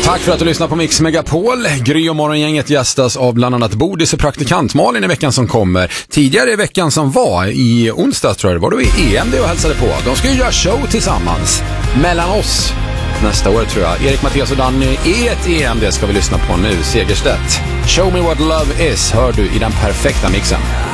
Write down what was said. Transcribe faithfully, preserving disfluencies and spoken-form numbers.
Tack för att du lyssnar på Mix Megapol. Gry och morgongänget gästas av bland annat Bodis och praktikant Malin i veckan som kommer. Tidigare i veckan som var, i onsdag tror jag det var, då i E M D och hälsade på. De ska ju göra show tillsammans mellan oss nästa år tror jag. Erik, Mattias och Danny är ett E M D ska vi lyssna på nu. Segerstedt. Show me what love is hör du i den perfekta mixen.